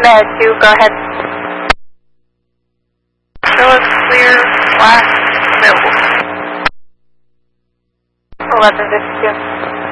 Med 2, go ahead. Show us clear, flat, available. 1152.